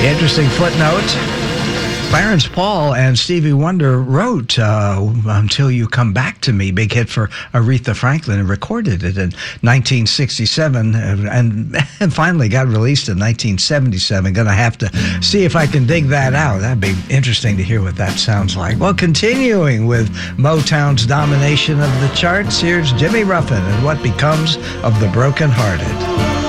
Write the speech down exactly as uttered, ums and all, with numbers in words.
Interesting footnote. Clarence Paul and Stevie Wonder wrote uh, Until You Come Back to Me, big hit for Aretha Franklin, and recorded it in nineteen sixty-seven and, and finally got released in nineteen seventy-seven. Going to have to see if I can dig that out. That'd be interesting to hear what that sounds like. Well, continuing with Motown's domination of the charts, here's Jimmy Ruffin and What Becomes of the Brokenhearted.